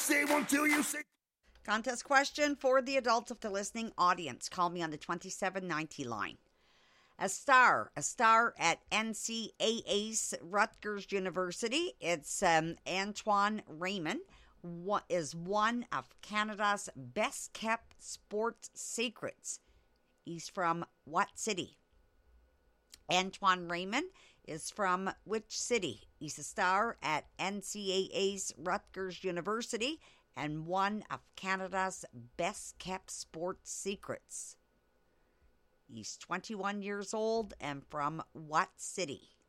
say one, two, you say. Contest question for the adults of the listening audience. Call me on the 2790 line. A star at NCAA's Rutgers University. It's Antoine Raymond. Is one of Canada's best kept sports secrets. He's from what city? Antoine Raymond is from which city? He's a star at NCAA's Rutgers University and one of Canada's best kept sports secrets. He's 21 years old and from what city?